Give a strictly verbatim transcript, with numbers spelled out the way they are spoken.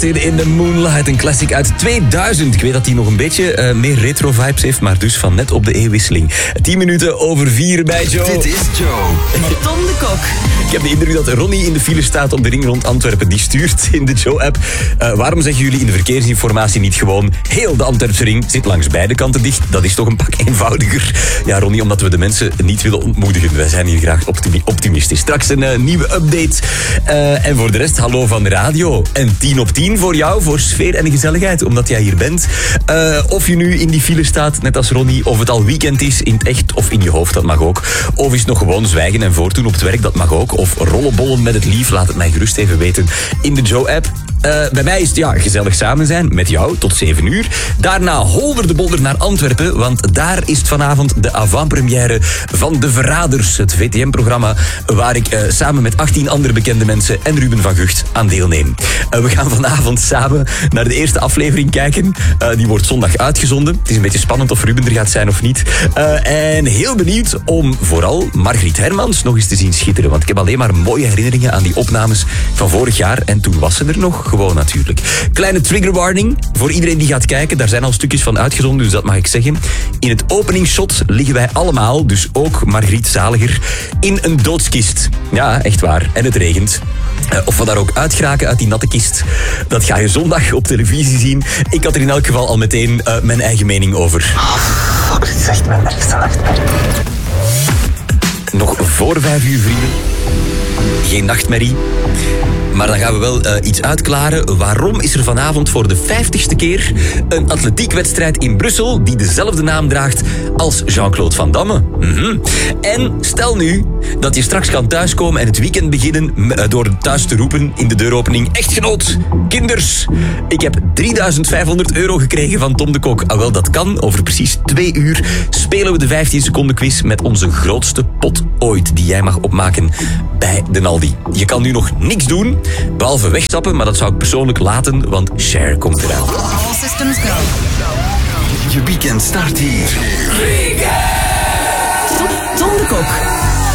In the Moonlight, een classic uit tweeduizend. Ik weet dat hij nog een beetje uh, meer retro-vibes heeft, maar dus van net op de eeuwwisseling. Tien minuten over vier bij Joe. Dit is Joe. Met Tom de Kok. Ik heb de indruk dat Ronnie in de file staat op de ring rond Antwerpen. Die stuurt in de Joe-app. Uh, waarom zeggen jullie in de verkeersinformatie niet gewoon heel de Antwerpse ring zit langs beide kanten dicht? Dat is toch een pak eenvoudiger. Ja, Ronnie, omdat we de mensen niet willen ontmoedigen. Wij zijn hier graag optimi- optimistisch. Straks een uh, nieuwe update. Uh, en voor de rest, hallo van de radio. En tien op tien voor jou, voor sfeer en gezelligheid, omdat jij hier bent. Uh, of je nu in die file staat, net als Ronnie, of het al weekend is, in het echt of in je hoofd, dat mag ook. Of is het nog gewoon zwijgen en voortdoen op het werk, dat mag ook. Of rollenbollen met het lief, laat het mij gerust even weten in de Joe-app. Uh, bij mij is het ja, gezellig samen zijn met jou tot zeven uur. Daarna holder de bolder naar Antwerpen, want daar is het vanavond de avant-première van De Verraders, het V T M-programma waar ik uh, samen met achttien andere bekende mensen en Ruben van Gucht aan deelneem. Uh, we gaan vanavond samen naar de eerste aflevering kijken. Uh, die wordt zondag uitgezonden. Het is een beetje spannend of Ruben er gaat zijn of niet. Uh, en heel benieuwd om vooral Margriet Hermans nog eens te zien schitteren, want ik heb alleen maar mooie herinneringen aan die opnames van vorig jaar en toen was ze er nog. Gewoon natuurlijk. Kleine trigger warning voor iedereen die gaat kijken. Daar zijn al stukjes van uitgezonden, dus dat mag ik zeggen. In het openingsshot liggen wij allemaal, dus ook Margriet Zaliger, in een doodskist. Ja, echt waar. En het regent. Uh, of we daar ook uitgeraken uit die natte kist, dat ga je zondag op televisie zien. Ik had er in elk geval al meteen uh, mijn eigen mening over. Oh, fuck, dit is echt mijn ergste nachtmerrie. Nog voor vijf uur, vrienden. Geen nachtmerrie. Maar dan gaan we wel uh, iets uitklaren. Waarom is er vanavond voor de vijftigste keer een atletiekwedstrijd in Brussel die dezelfde naam draagt als Jean-Claude Van Damme? Mm-hmm. En stel nu dat je straks kan thuiskomen en het weekend beginnen uh, door thuis te roepen in de deuropening: echtgenoot, kinders, ik heb drieduizend vijfhonderd euro gekregen van Tom de Kok. Ah, wel, dat kan. Over precies twee uur spelen we de vijftien seconden quiz met onze grootste pot ooit die jij mag opmaken bij de Aldi. Je kan nu nog niks doen, behalve wegstappen, maar dat zou ik persoonlijk laten, want Cher komt eraan. All systems go. Je weekend start hier. Tom de Kok.